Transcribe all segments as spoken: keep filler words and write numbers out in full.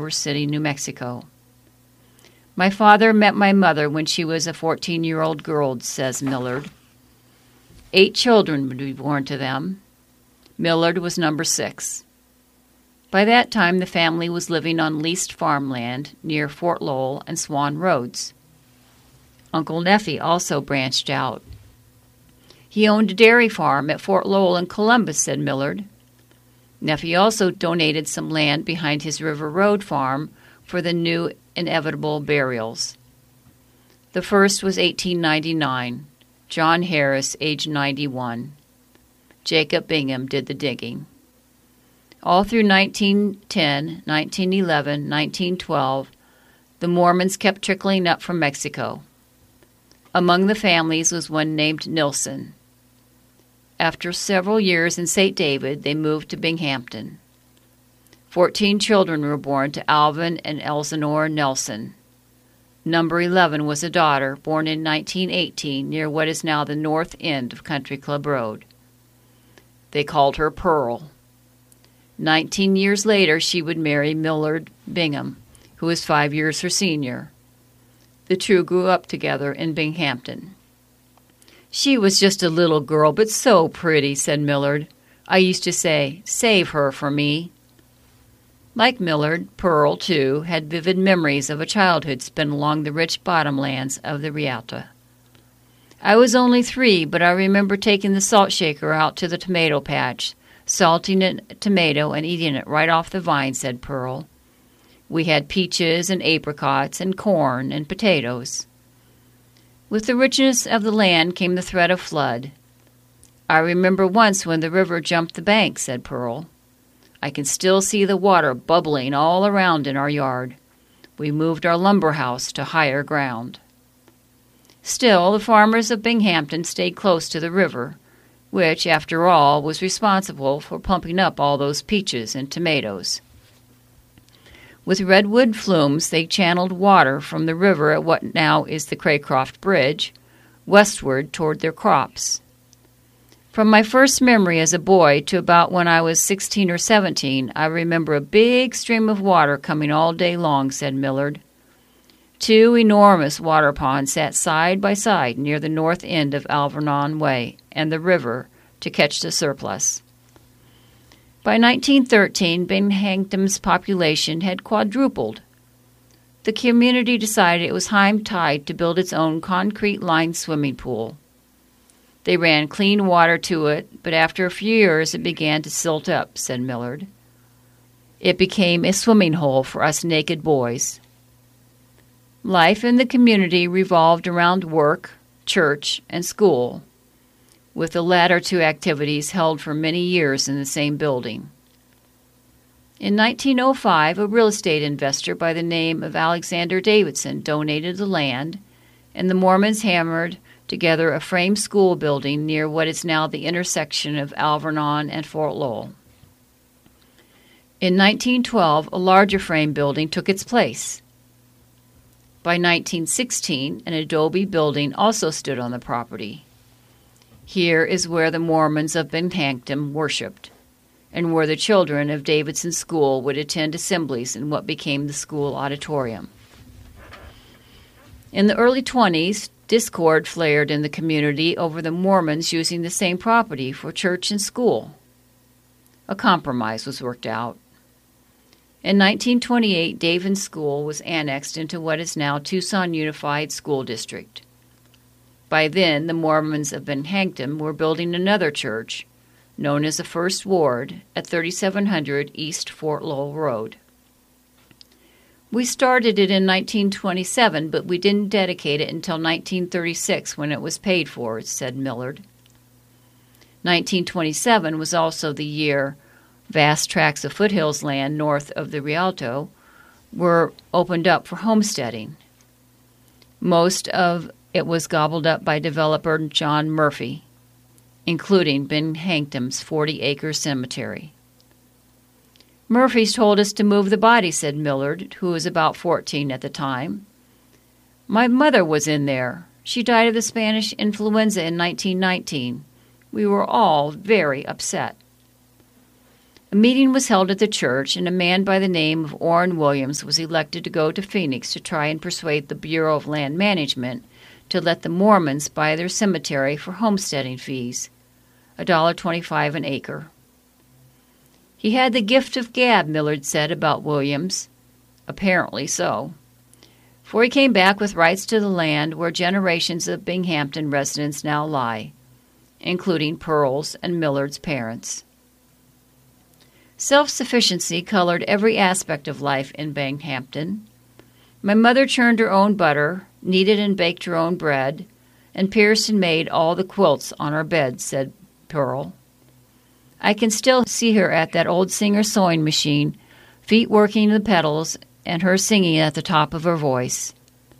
Culver City, New Mexico. My father met my mother when she was a fourteen-year-old girl, says Millard. Eight children would be born to them. Millard was number six. By that time, the family was living on leased farmland near Fort Lowell and Swan Roads. Uncle Neffy also branched out. He owned a dairy farm at Fort Lowell in Columbus, said Millard. Neffy also donated some land behind his River Road farm for the new inevitable burials. The first was eighteen ninety-nine. John Harris, age ninety-one. Jacob Bingham did the digging. All through nineteen ten, nineteen eleven, nineteen twelve, the Mormons kept trickling up from Mexico. Among the families was one named Nilsson. After several years in Saint David, they moved to Binghamton. Fourteen children were born to Alvin and Elsinore Nelson. Number eleven was a daughter, born in nineteen eighteen near what is now the north end of Country Club Road. They called her Pearl. Nineteen years later, she would marry Millard Bingham, who was five years her senior. The two grew up together in Binghamton. She was just a little girl, but so pretty, said Millard. I used to say, save her for me. Like Millard, Pearl, too, had vivid memories of a childhood spent along the rich bottomlands of the Rialto. I was only three, but I remember taking the salt shaker out to the tomato patch, salting a tomato and eating it right off the vine, said Pearl. We had peaches and apricots and corn and potatoes. With the richness of the land came the threat of flood. I remember once when the river jumped the bank, said Pearl. I can still see the water bubbling all around in our yard. We moved our lumber house to higher ground. Still, the farmers of Binghamton stayed close to the river, which, after all, was responsible for pumping up all those peaches and tomatoes. With redwood flumes, they channeled water from the river at what now is the Craycroft Bridge, westward toward their crops. From my first memory as a boy to about when I was sixteen or seventeen, I remember a big stream of water coming all day long, said Millard. Two enormous water ponds sat side by side near the north end of Alvernon Way and the river to catch the surplus. By nineteen thirteen, Binghamton's population had quadrupled. The community decided it was high tide to build its own concrete-lined swimming pool. They ran clean water to it, but after a few years it began to silt up, said Millard. It became a swimming hole for us naked boys. Life in the community revolved around work, church, and school, with the latter two activities held for many years in the same building. In nineteen oh five, a real estate investor by the name of Alexander Davidson donated the land, and the Mormons hammered together a frame school building near what is now the intersection of Alvernon and Fort Lowell. In nineteen twelve, a larger frame building took its place. By nineteen sixteen, an adobe building also stood on the property. Here is where the Mormons of Binghamton worshipped, and where the children of Davidson School would attend assemblies in what became the school auditorium. In the early twenties, discord flared in the community over the Mormons using the same property for church and school. A compromise was worked out. In nineteen twenty-eight, Davidson School was annexed into what is now Tucson Unified School District. By then, the Mormons of Binghamton were building another church, known as the First Ward, at thirty-seven hundred East Fort Lowell Road. We started it in nineteen twenty-seven, but we didn't dedicate it until nineteen thirty-six when it was paid for, said Millard. nineteen twenty-seven was also the year vast tracts of foothills land north of the Rialto were opened up for homesteading. Most of it was gobbled up by developer John Murphy, including Binghamton's forty-acre cemetery. Murphy's told us to move the body, said Millard, who was about fourteen at the time. My mother was in there. She died of the Spanish influenza in nineteen nineteen. We were all very upset. A meeting was held at the church, and a man by the name of Orrin Williams was elected to go to Phoenix to try and persuade the Bureau of Land Management to let the Mormons buy their cemetery for homesteading fees, one dollar twenty-five an acre. He had the gift of gab, Millard said about Williams. Apparently so. For he came back with rights to the land where generations of Binghamton residents now lie, including Pearl's and Millard's parents. Self-sufficiency colored every aspect of life in Binghamton. My mother churned her own butter, kneaded and baked her own bread, and pierced and made all the quilts on our beds, said Pearl. I can still see her at that old Singer sewing machine, feet working the pedals, and her singing at the top of her voice.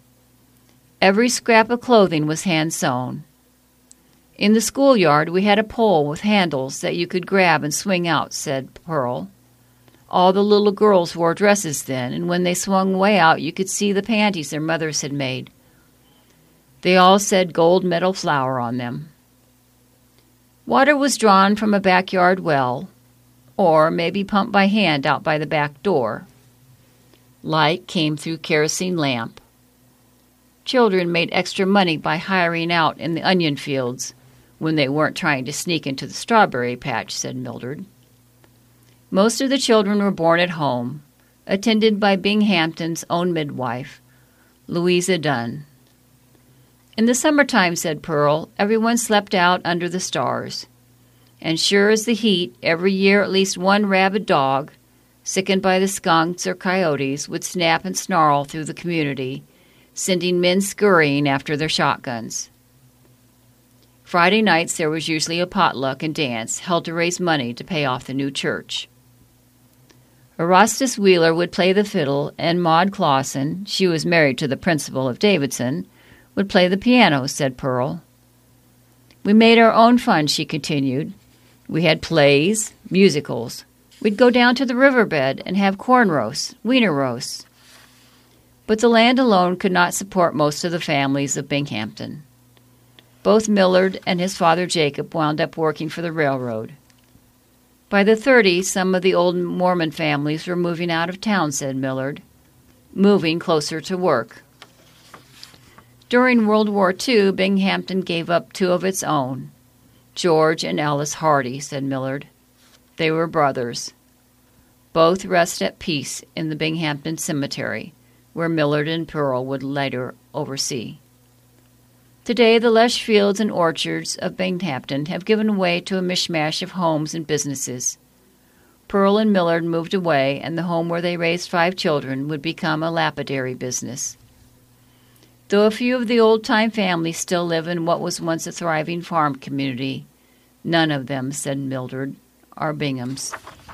Every scrap of clothing was hand-sewn. In the schoolyard we had a pole with handles that you could grab and swing out, said Pearl. All the little girls wore dresses then, and when they swung way out you could see the panties their mothers had made. They all said gold medal flower on them. Water was drawn from a backyard well, or maybe pumped by hand out by the back door. Light came through kerosene lamp. Children made extra money by hiring out in the onion fields when they weren't trying to sneak into the strawberry patch, said Mildred. Most of the children were born at home, attended by Binghamton's own midwife, Louisa Dunn. In the summertime, said Pearl, everyone slept out under the stars. And sure as the heat, every year at least one rabid dog, sickened by the skunks or coyotes, would snap and snarl through the community, sending men scurrying after their shotguns. Friday nights there was usually a potluck and dance held to raise money to pay off the new church. Erastus Wheeler would play the fiddle, and Maud Clausen, she was married to the principal of Davidson, would play the piano, said Pearl. We made our own fun, she continued. We had plays, musicals. We'd go down to the riverbed and have corn roasts, wiener roasts. But the land alone could not support most of the families of Binghamton. Both Millard and his father Jacob wound up working for the railroad. By the thirties, some of the old Mormon families were moving out of town, said Millard, moving closer to work. During World War Two, Binghamton gave up two of its own, George and Alice Hardy, said Millard. They were brothers. Both rest at peace in the Binghamton Cemetery, where Millard and Pearl would later oversee. Today, the lush fields and orchards of Binghamton have given way to a mishmash of homes and businesses. Pearl and Millard moved away, and the home where they raised five children would become a lapidary business. Though a few of the old-time families still live in what was once a thriving farm community, none of them, said Mildred, are Binghams.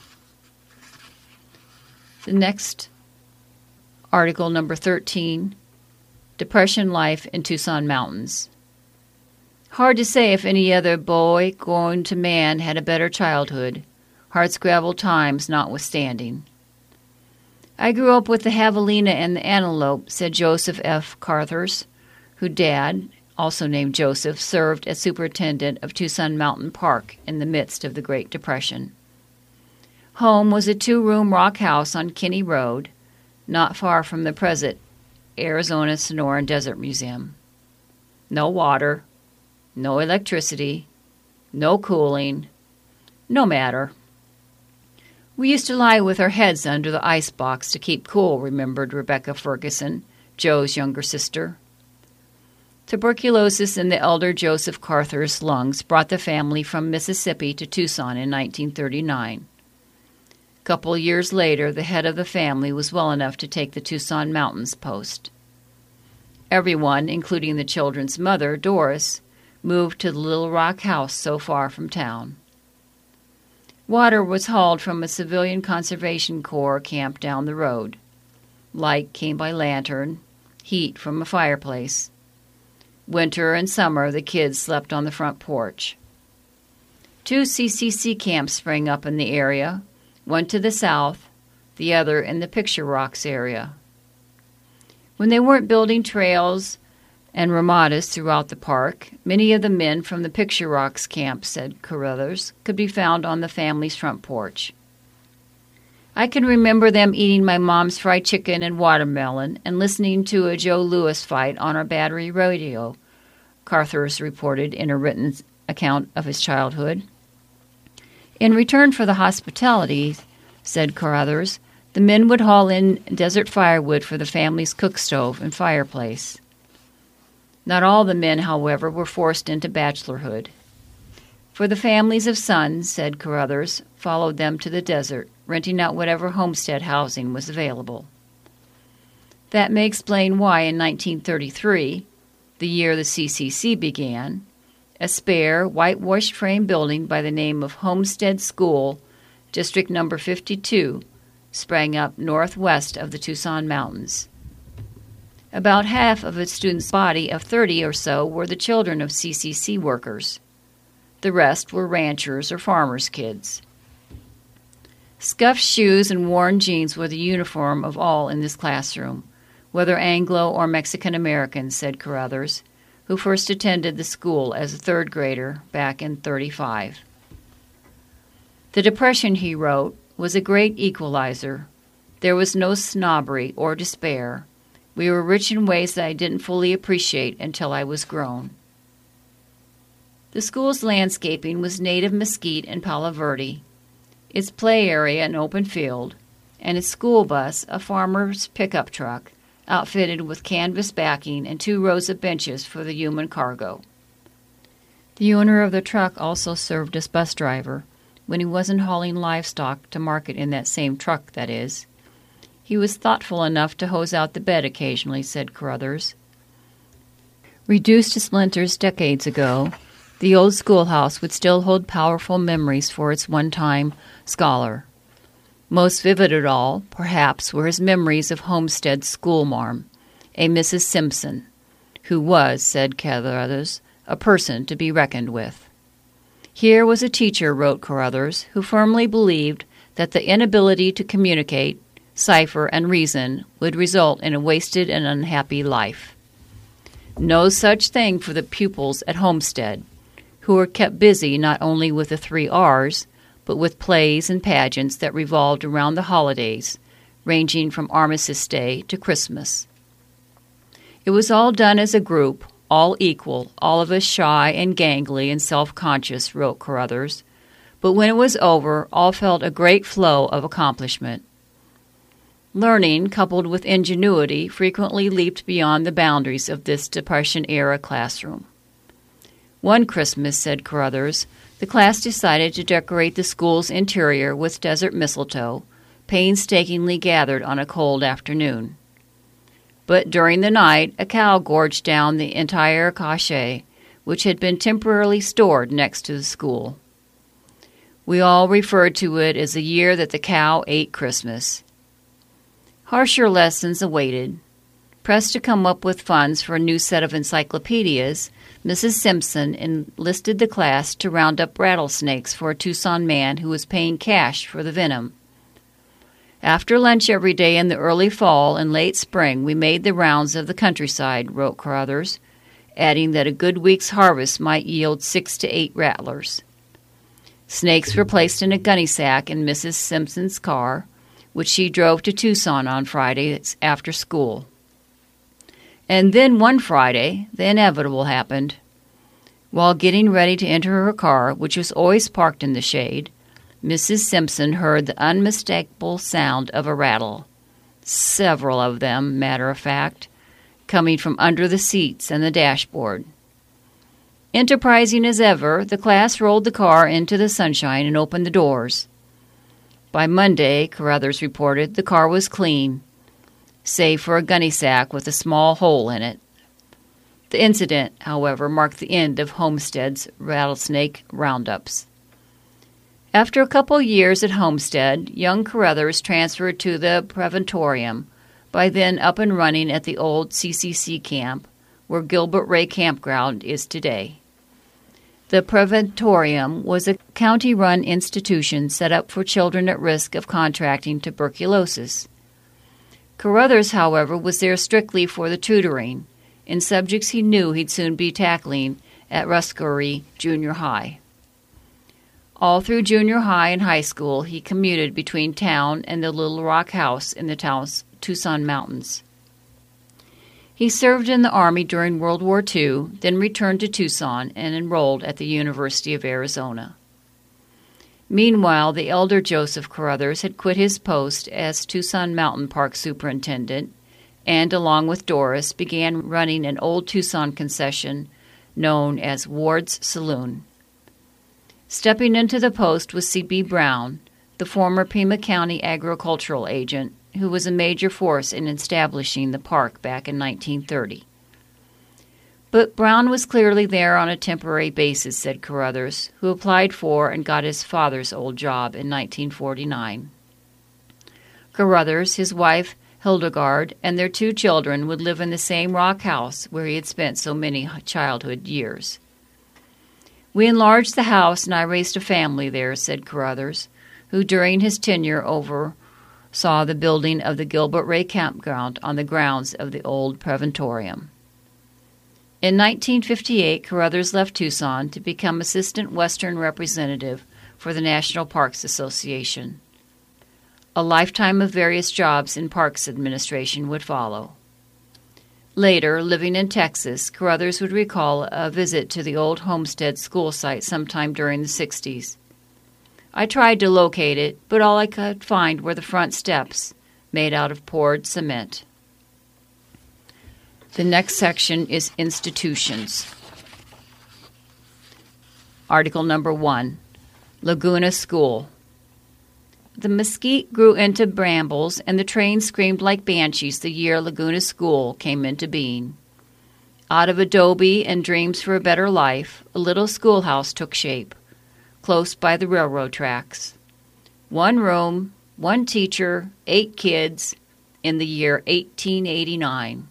The next article, number thirteen, Depression Life in Tucson Mountains. Hard to say if any other boy going to man had a better childhood, hardscrabble times notwithstanding. I grew up with the javelina and the antelope, said Joseph F. Carthers, whose dad, also named Joseph, served as superintendent of Tucson Mountain Park in the midst of the Great Depression. Home was a two-room rock house on Kinney Road, not far from the present Arizona Sonoran Desert Museum. No water, no electricity, no cooling, no matter. We used to lie with our heads under the ice box to keep cool, remembered Rebecca Ferguson, Joe's younger sister. Tuberculosis in the elder Joseph Carthers' lungs brought the family from Mississippi to Tucson in nineteen thirty-nine. A couple of years later, the head of the family was well enough to take the Tucson Mountains post. Everyone, including the children's mother, Doris, moved to the Little Rock house so far from town. Water was hauled from a civilian conservation corps camp down the road. Light came by lantern, heat from a fireplace. Winter and summer, the kids slept on the front porch. Two C C C camps sprang up in the area, one to the south, the other in the Picture Rocks area. When they weren't building trails and ramadas throughout the park, many of the men from the Picture Rocks camp, said Carruthers, could be found on the family's front porch. I can remember them eating my mom's fried chicken and watermelon and listening to a Joe Louis fight on our battery radio, Carruthers reported in a written account of his childhood. In return for the hospitality, said Carruthers, the men would haul in desert firewood for the family's cook stove and fireplace. Not all the men, however, were forced into bachelorhood. For the families of sons, said Carruthers, followed them to the desert, renting out whatever homestead housing was available. That may explain why in nineteen thirty-three, the year the C C C began, a spare, whitewashed frame building by the name of Homestead School, District Number fifty-two, sprang up northwest of the Tucson Mountains. About half of its students' body of thirty or so were the children of C C C workers. The rest were ranchers or farmers' kids. Scuffed shoes and worn jeans were the uniform of all in this classroom, whether Anglo or Mexican Americans, said Carruthers, who first attended the school as a third grader back in thirty-five. The Depression, he wrote, was a great equalizer. There was no snobbery or despair. We were rich in ways that I didn't fully appreciate until I was grown. The school's landscaping was native mesquite and palo verde, its play area an open field, and its school bus a farmer's pickup truck outfitted with canvas backing and two rows of benches for the human cargo. The owner of the truck also served as bus driver when he wasn't hauling livestock to market in that same truck, that is. He was thoughtful enough to hose out the bed occasionally, said Carruthers. Reduced to splinters decades ago, the old schoolhouse would still hold powerful memories for its one-time scholar. Most vivid of all, perhaps, were his memories of Homestead's schoolmarm, a Missus Simpson, who was, said Carruthers, a person to be reckoned with. Here was a teacher, wrote Carruthers, who firmly believed that the inability to communicate, cipher, and reason would result in a wasted and unhappy life. No such thing for the pupils at Homestead, who were kept busy not only with the three R's, but with plays and pageants that revolved around the holidays, ranging from Armistice Day to Christmas. It was all done as a group, all equal, all of us shy and gangly and self-conscious, wrote Carruthers, but when it was over, all felt a great flow of accomplishment. Learning, coupled with ingenuity, frequently leaped beyond the boundaries of this Depression-era classroom. One Christmas, said Carruthers, the class decided to decorate the school's interior with desert mistletoe, painstakingly gathered on a cold afternoon. But during the night, a cow gorged down the entire cache, which had been temporarily stored next to the school. We all referred to it as the year that the cow ate Christmas. Harsher lessons awaited. Pressed to come up with funds for a new set of encyclopedias, Missus Simpson enlisted the class to round up rattlesnakes for a Tucson man who was paying cash for the venom. After lunch every day in the early fall and late spring, we made the rounds of the countryside, wrote Carruthers, adding that a good week's harvest might yield six to eight rattlers. Snakes were placed in a gunny sack in Missus Simpson's car, which she drove to Tucson on Fridays after school. And then one Friday, the inevitable happened. While getting ready to enter her car, which was always parked in the shade, Missus Simpson heard the unmistakable sound of a rattle, several of them, matter of fact, coming from under the seats and the dashboard. Enterprising as ever, the class rolled the car into the sunshine and opened the doors. By Monday, Carruthers reported, the car was clean, save for a gunny sack with a small hole in it. The incident, however, marked the end of Homestead's rattlesnake roundups. After a couple years at Homestead, young Carruthers transferred to the Preventorium, by then up and running at the old C C C camp, where Gilbert Ray Campground is today. The Preventorium was a county-run institution set up for children at risk of contracting tuberculosis. Carruthers, however, was there strictly for the tutoring, in subjects he knew he'd soon be tackling at Ruscori Junior High. All through junior high and high school, he commuted between town and the Little Rock house in the town's Tucson Mountains. He served in the Army during World War Two, then returned to Tucson and enrolled at the University of Arizona. Meanwhile, the elder Joseph Carruthers had quit his post as Tucson Mountain Park Superintendent and, along with Doris, began running an old Tucson concession known as Ward's Saloon. Stepping into the post was C B Brown, the former Pima County agricultural agent, who was a major force in establishing the park back in nineteen thirty. But Brown was clearly there on a temporary basis, said Carruthers, who applied for and got his father's old job in nineteen forty-nine. Carruthers, his wife Hildegard, and their two children would live in the same rock house where he had spent so many childhood years. We enlarged the house and I raised a family there, said Carruthers, who during his tenure oversaw the building of the Gilbert Ray Campground on the grounds of the old Preventorium. In nineteen fifty-eight, Carruthers left Tucson to become Assistant Western Representative for the National Parks Association. A lifetime of various jobs in Parks Administration would follow. Later, living in Texas, Carruthers would recall a visit to the old Homestead school site sometime during the sixties. I tried to locate it, but all I could find were the front steps, made out of poured cement. The next section is institutions. Article number one, Laguna School. The mesquite grew into brambles, and the train screamed like banshees the year Laguna School came into being. Out of adobe and dreams for a better life, a little schoolhouse took shape, close by the railroad tracks. One room, one teacher, eight kids, in the year eighteen eighty-nine.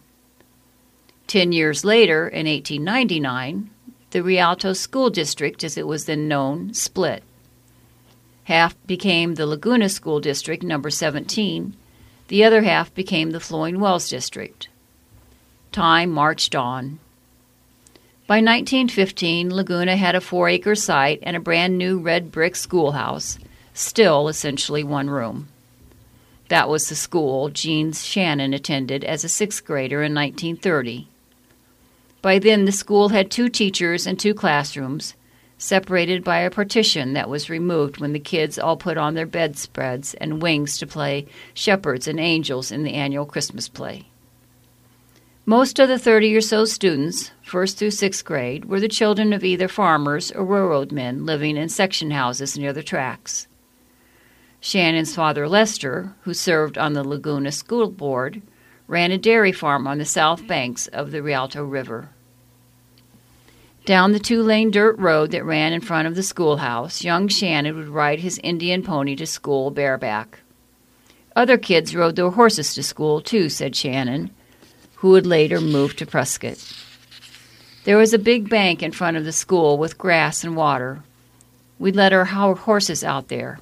Ten years later, in eighteen ninety-nine, the Rialto School District, as it was then known, split. Half became the Laguna School District, number seventeen. The other half became the Flowing Wells District. Time marched on. By nineteen fifteen, Laguna had a four-acre site and a brand-new red brick schoolhouse, still essentially one room. That was the school Gene Shannon attended as a sixth grader in nineteen thirty. By then, the school had two teachers and two classrooms, separated by a partition that was removed when the kids all put on their bedspreads and wings to play shepherds and angels in the annual Christmas play. Most of the thirty or so students, first through sixth grade, were the children of either farmers or railroad men living in section houses near the tracks. Shannon's father, Lester, who served on the Laguna School Board, ran a dairy farm on the south banks of the Rialto River. Down the two-lane dirt road that ran in front of the schoolhouse, young Shannon would ride his Indian pony to school bareback. Other kids rode their horses to school, too, said Shannon, who would later move to Prescott. There was a big bank in front of the school with grass and water. We'd let our horses out there.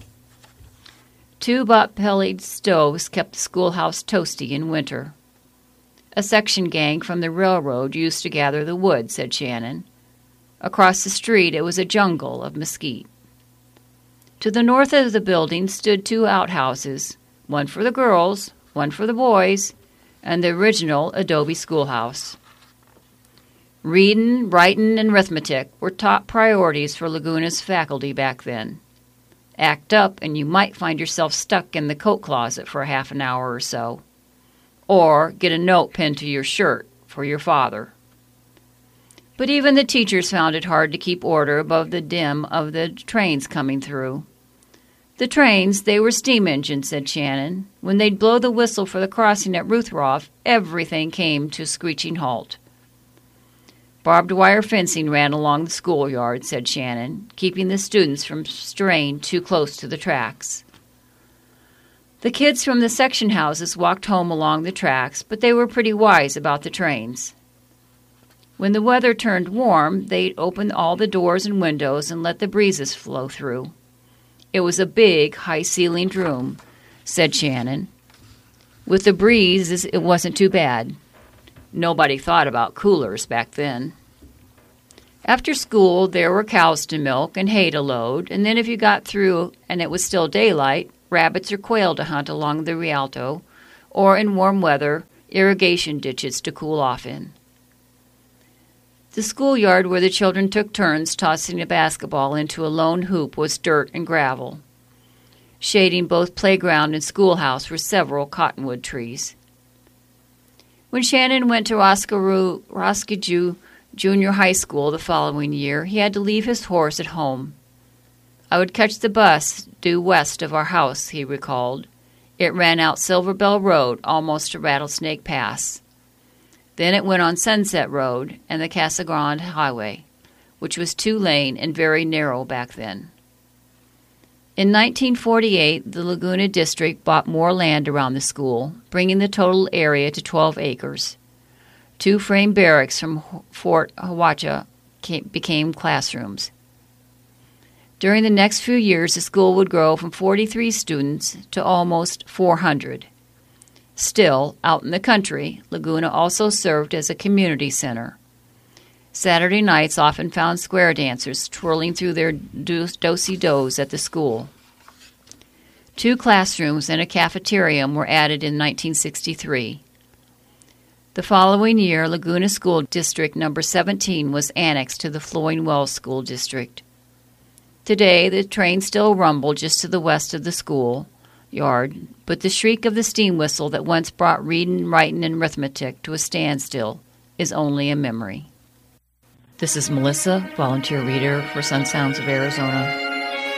Two pot-bellied stoves kept the schoolhouse toasty in winter. A section gang from the railroad used to gather the wood, said Shannon. Across the street it was a jungle of mesquite. To the north of the building stood two outhouses, one for the girls, one for the boys, and the original adobe schoolhouse. Readin', writin', and arithmetic were top priorities for Laguna's faculty back then. Act up and you might find yourself stuck in the coat closet for half an hour or so. Or get a note pinned to your shirt for your father. But even the teachers found it hard to keep order above the din of the trains coming through. The trains, they were steam engines, said Shannon. When they'd blow the whistle for the crossing at Ruthroff, everything came to a screeching halt. Barbed wire fencing ran along the schoolyard, said Shannon, keeping the students from straying too close to the tracks. The kids from the section houses walked home along the tracks, but they were pretty wise about the trains. When the weather turned warm, they'd open all the doors and windows and let the breezes flow through. It was a big, high-ceilinged room, said Shannon. With the breeze, it wasn't too bad. Nobody thought about coolers back then. After school, there were cows to milk and hay to load, and then if you got through and it was still daylight, rabbits or quail to hunt along the Rialto, or in warm weather, irrigation ditches to cool off in. The schoolyard where the children took turns tossing a basketball into a lone hoop was dirt and gravel. Shading both playground and schoolhouse were several cottonwood trees. When Shannon went to Roscaroo, Roscajou Junior High School the following year, he had to leave his horse at home. I would catch the bus due west of our house, he recalled. It ran out Silver Bell Road almost to Rattlesnake Pass. Then it went on Sunset Road and the Casa Grande Highway, which was two-lane and very narrow back then. In nineteen forty-eight, the Laguna District bought more land around the school, bringing the total area to twelve acres. Two frame barracks from Fort Huacha became classrooms. During the next few years, the school would grow from forty-three students to almost four hundred. Still, out in the country, Laguna also served as a community center. Saturday nights often found square dancers twirling through their do-si-dos at the school. Two classrooms and a cafeteria were added in nineteen sixty-three. The following year, Laguna School District Number seventeen was annexed to the Flowing Wells School District. Today, the trains still rumble just to the west of the school yard, but the shriek of the steam whistle that once brought reading, writing, and arithmetic to a standstill is only a memory. This is Melissa, volunteer reader for Sun Sounds of Arizona.